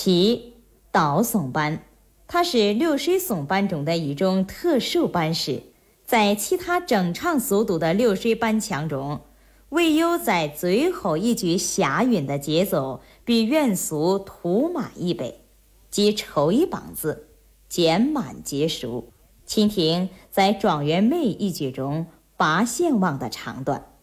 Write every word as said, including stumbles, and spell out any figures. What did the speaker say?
其倒耸班，它是六水耸班中的一种特殊班式，在其他整唱速度的六水班腔中，唯有在最后一句下韵的节奏比原速突慢一倍，即抽一棒子，渐慢结束。请听在状元梅一句中八弦望的唱段。